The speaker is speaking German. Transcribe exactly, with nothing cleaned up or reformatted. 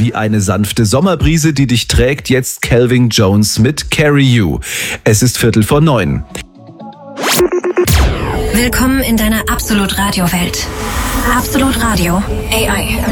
wie eine sanfte Sommerbrise, die dich trägt. Jetzt Calvin Jones mit Carry You. Es ist Viertel vor neun. Willkommen in deiner Absolut Radio Welt. Absolut Radio A I.